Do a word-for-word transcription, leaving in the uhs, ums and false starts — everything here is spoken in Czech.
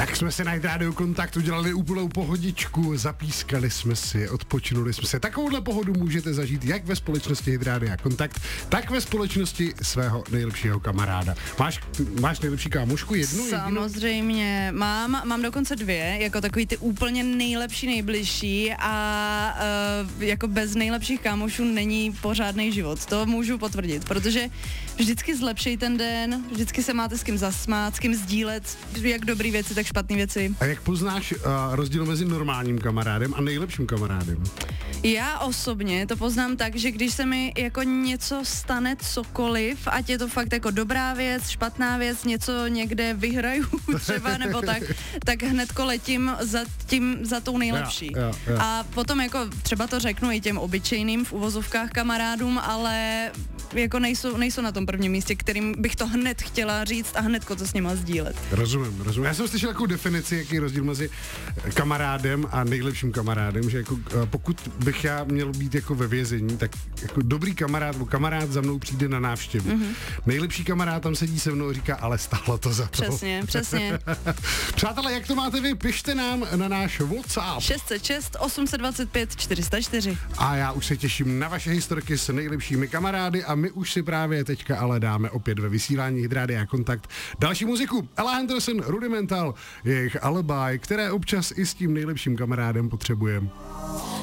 Tak jsme se na Rádiu Kontakt udělali úplnou pohodičku, zapískali jsme si, odpočinuli jsme se. Takovouhle pohodu můžete zažít jak ve společnosti Rádia Kontakt, tak ve společnosti svého nejlepšího kamaráda. Máš, máš nejlepší kámošku? Jednu? Samozřejmě, mám, mám dokonce dvě, jako takový ty úplně nejlepší, nejbližší a uh, jako bez nejlepších kámošů není pořádný život. To můžu potvrdit, protože vždycky zlepšej ten den, vždycky se máte s kým zasmát, s kým sdílet, jak dobrý věci, tak špatné věci. A jak poznáš uh, rozdíl mezi normálním kamarádem a nejlepším kamarádem? Já osobně to poznám tak, že když se mi jako něco stane, cokoliv, ať je to fakt jako dobrá věc, špatná věc, něco někde vyhraju třeba nebo tak, tak hnedko letím za tím, za tou nejlepší. Ja, ja, ja. A potom jako třeba to řeknu i těm obyčejným v uvozovkách kamarádům, ale jako nejsou, nejsou na tom prvním místě, kterým bych to hned chtěla říct a hnedko to s nima sdílet. Rozumím, rozumím. Já jsem slyšel takovou definici, jaký je rozdíl mezi kamarádem a nejlepším kamarádem, že jako pokud bych já měl být jako ve vězení, tak jako dobrý kamarád, nebo kamarád za mnou přijde na návštěvu. Mm-hmm. Nejlepší kamarád tam sedí se mnou a říká, ale stálo to za to. Přesně, přesně. Přátelé, jak to máte vy? Pište nám na náš WhatsApp. šest set šest osm set dvacet pět čtyři sta čtyři. A já už se těším na vaše historky s nejlepšími kamarády a my už si právě teďka ale dáme opět ve vysílání Rádia Kontakt další muziku. Ella Henderson, Rudimental, jejich Alibi, které občas i s tím nejlepším kamarádem potřebujeme.